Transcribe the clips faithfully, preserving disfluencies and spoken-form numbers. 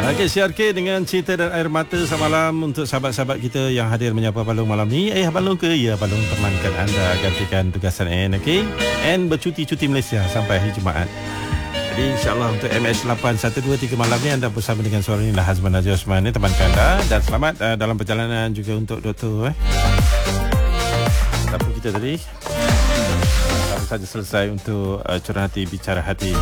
Okey, C R K dengan Cinta dan Air Mata semalam untuk sahabat-sahabat kita yang hadir menyapa Balong malam ni. Eh, Balong ke? Ya, Balong temankan anda gantikan tugasan N, okey? N bercuti-cuti Malaysia sampai hari Jumaat. Jadi insyaAllah untuk M H lapan satu dua tiga malam ni anda bersama dengan suara ni lah Hazman Najib Osman ni, temankan anda. Dan selamat uh, dalam perjalanan juga untuk Doktor eh. Siapa kita tadi? Baru saja selesai untuk uh, Curahan Hati Bicara Hati.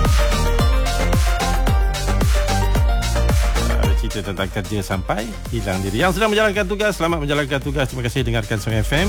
Cerita tentang kerja sampai hilang diri. Yang sedang menjalankan tugas, selamat menjalankan tugas. Terima kasih dengarkan Song F M.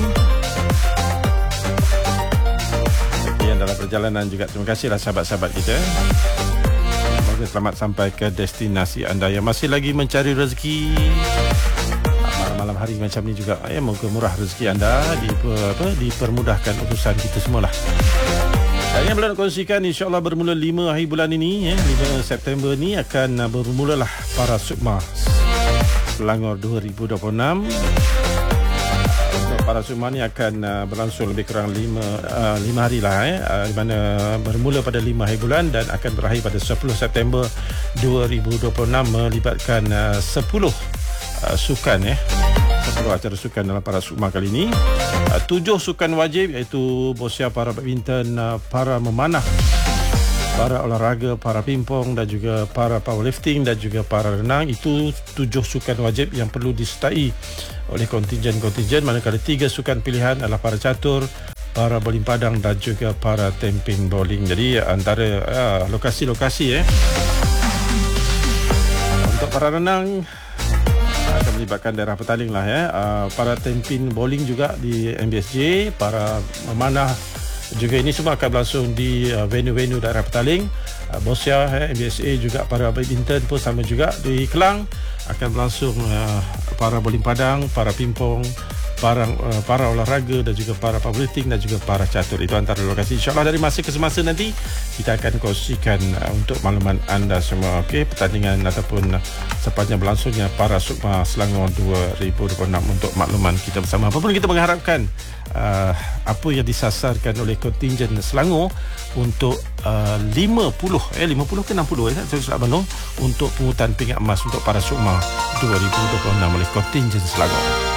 Okay, yang dalam perjalanan juga terima kasihlah sahabat-sahabat kita. Semoga selamat sampai ke destinasi anda yang masih lagi mencari rezeki. Malam-malam hari macam ni juga, ya, moga murah rezeki anda, di apa dipermudahkan urusan kita semualah. Dan yang belum kongsikan, insyaAllah bermula lima hari bulan ini, ya, lima September ni akan uh, bermulalah para Sukma Selangor dua ribu dua puluh enam. Untuk para Sukma ni akan uh, berlangsung lebih kurang lima, uh, lima hari lah, eh, uh, di mana bermula pada lima hari bulan dan akan berakhir pada sepuluh September dua ribu dua puluh enam, melibatkan uh, sepuluh uh, sukan, eh. sepuluh acara sukan dalam para Sukma kali ini. Uh, tujuh sukan wajib, iaitu bosia para badminton, uh, para memanah, para olahraga, para pingpong dan juga para powerlifting dan juga para renang. Itu tujuh sukan wajib yang perlu disertai oleh kontingen-kontingen, manakala tiga sukan pilihan adalah para catur, para bowling padang dan juga para tamping bowling. Jadi antara uh, lokasi-lokasi eh untuk para renang akan melibatkan daerah Petaling lah, ya. Uh, para tamping bowling juga di M B S J, para memanah juga, ini semua akan berlangsung di uh, venue-venue daerah Petaling. Uh, Bosia, eh, M B S A juga, para badminton pun sama juga. Di Kelang akan berlangsung uh, para bowling padang, para pingpong, para uh, para olahraga dan juga para powerlifting dan juga para catur. Itu antara lokasi. InsyaAllah dari masa ke semasa nanti kita akan kongsikan uh, untuk makluman anda semua. Okey, pertandingan ataupun uh, sepanjang berlangsungnya para Sukma Selangor dua ribu dua puluh enam untuk makluman kita bersama. Apapun kita mengharapkan uh, apa yang disasarkan oleh kontingen Selangor untuk uh, lima puluh eh lima puluh ke enam puluh eh saya silap Bandung untuk pungutan pingat emas untuk para Sukma dua ribu dua puluh enam oleh kontingen Selangor.